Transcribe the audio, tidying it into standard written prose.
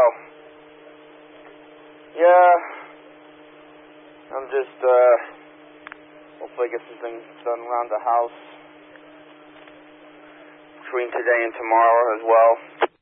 well. Yeah, I'm just, hopefully get some things done around the house between today and tomorrow as well.